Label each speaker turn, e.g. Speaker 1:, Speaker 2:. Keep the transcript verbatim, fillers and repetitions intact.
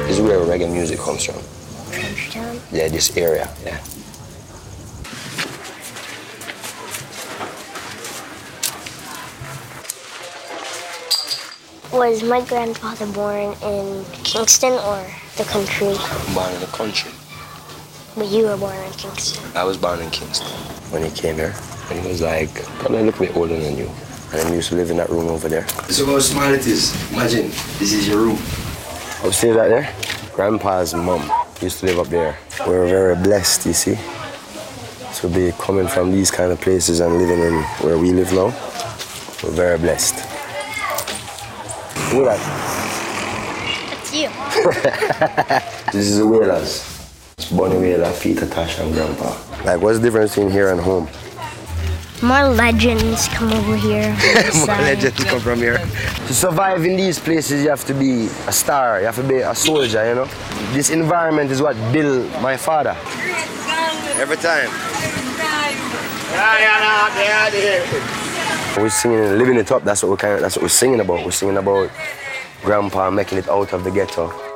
Speaker 1: This is where reggae music comes from.
Speaker 2: Trenchtown?
Speaker 1: Yeah, this area, yeah.
Speaker 2: Was my grandfather born in Kingston or the country?
Speaker 1: Born in the country.
Speaker 2: But you were born in Kingston.
Speaker 1: I was born in Kingston. When he came here, and he was like, probably a little bit older than you. And then he used to live in that room over there. So how small it is. Imagine, this is your room. Upstairs right there, Grandpa's mom used to live up there. We were very blessed, you see, to be coming from these kind of places and living in where we live now. We're very blessed. Look at that.
Speaker 2: That's you.
Speaker 1: This is the Whalers. It's Bonnie Whaler, Peter Tosh, and Grandpa. Like, what's the difference between here and home?
Speaker 2: More legends come over here.
Speaker 1: More legends come from here. To survive in these places, you have to be a star. You have to be a soldier, you know? This environment is what built my father. Every time. We're singing, living it up. That's what we're kind of, that's what we're singing about. We're singing about Grandpa making it out of the ghetto.